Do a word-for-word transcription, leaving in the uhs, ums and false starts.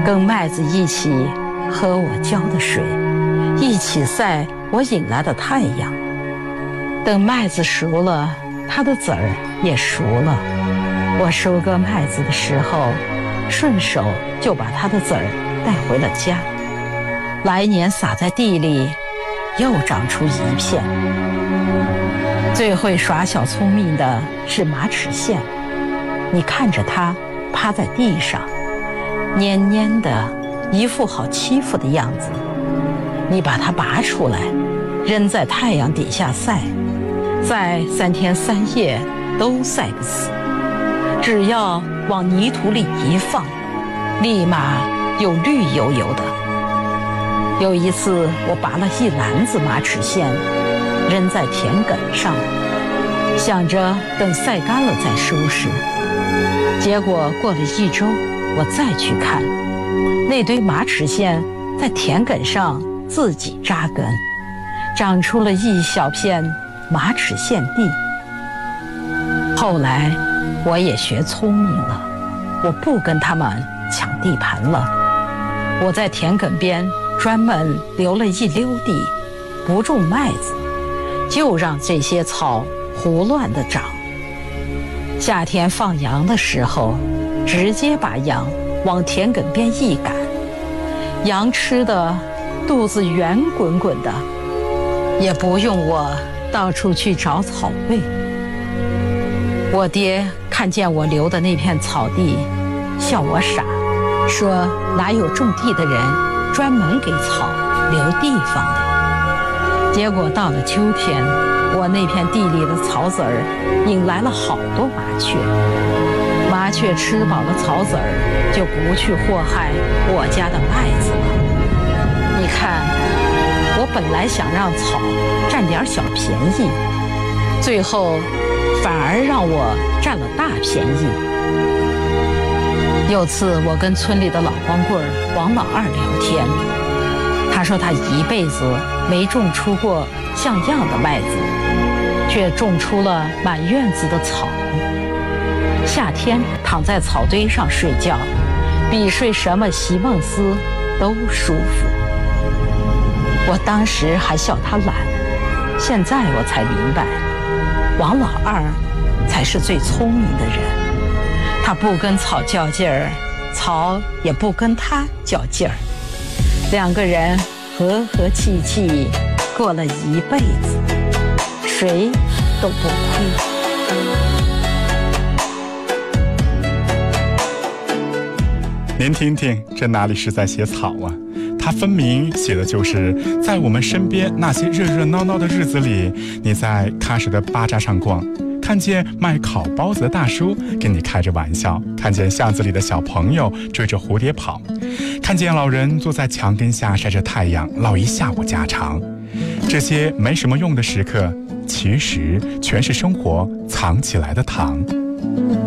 跟麦子一起喝我浇的水，一起晒我引来的太阳。等麦子熟了，它的籽儿也熟了。我收割麦子的时候，顺手就把它的籽儿带回了家。来年撒在地里，又长出一片。最会耍小聪明的是马齿苋，你看着它趴在地上，蔫蔫的，一副好欺负的样子。你把它拔出来，扔在太阳底下晒，晒三天三夜都晒不死。只要往泥土里一放，立马又绿油油的。有一次，我拔了一篮子马齿苋，扔在田埂上，想着等晒干了再收拾。结果过了一周，我再去看，那堆马齿苋在田埂上自己扎根，长出了一小片马齿苋地。后来我也学聪明了，我不跟他们抢地盘了。我在田埂边专门留了一溜地，不种麦子，就让这些草胡乱地长。夏天放羊的时候，直接把羊往田埂边一赶，羊吃的肚子圆滚滚的，也不用我到处去找草喂。我爹看见我留的那片草地，笑我傻，说哪有种地的人专门给草留地方的。结果到了秋天，我那片地里的草籽儿引来了好多麻雀。麻雀吃饱了草籽儿，就不去祸害我家的麦子了。你看，我本来想让草占点小便宜，最后反而让我占了大便宜。有次我跟村里的老光棍王老二聊天，他说他一辈子没种出过像样的麦子，却种出了满院子的草。夏天躺在草堆上睡觉，比睡什么席梦思都舒服。我当时还笑他懒，现在我才明白，王老二才是最聪明的人。他不跟草较劲儿，草也不跟他较劲儿，两个人和和气气过了一辈子，谁都不哭。 您听听，这哪里是在写草啊？它分明写的就是在我们身边那些热热闹闹的日子里，你在喀什的巴扎上逛，看见卖烤包子的大叔跟你开着玩笑，看见巷子里的小朋友追着蝴蝶跑，看见老人坐在墙根下晒着太阳唠一下午家常。这些没什么用的时刻，其实全是生活藏起来的糖。